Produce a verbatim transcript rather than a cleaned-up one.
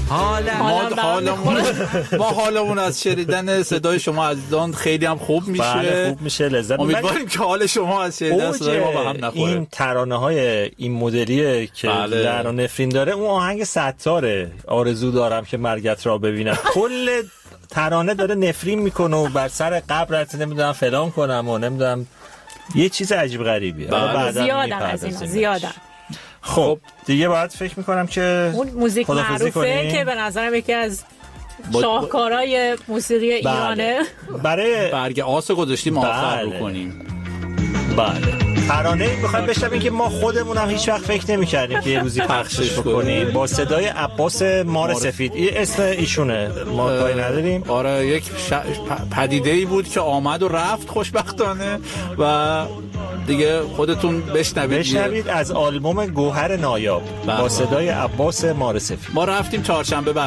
ما حالمون ما حالمون از شنیدن صدای شما عزیزان خیلی هم خوب میشه. بله خوب میشه، لذت امیدواریم که حال شما از شنیدن صدای ما به هم نخوره. این ترانه‌های این مدلیه که بله. لعن و نفرین داره، اون آهنگ ستاره آرزو دارم که مرگت را ببینم، کل ترانه داره نفرین میکنه و بر سر قبرت نمیدونم فلان کنم و نمیدونم یه چیز عجیب غریبیه. زیادم از این زیادم. خب دیگه باید فکر میکنم که اون موزیک معروفه که به نظرم یکی از شاهکارهای موسیقی ایرانه. برای برگ آس گذاشتیم آخر رو کنیم. بله ترانه میخوایم بشنویم که ما خودمونم هیچ وقت فکر نمی‌کردیم که یه روزی پخشش بکنیم، با صدای عباس مار سفید. این اسم ایشونه، ما کاری نداریم. آره یک ش... پدیده‌ای بود که آمد و رفت خوشبختانه و دیگه خودتون بشنوید بشنوید از آلبوم گوهر نایاب با صدای عباس مار سفید. ما رفتیم چهارشنبه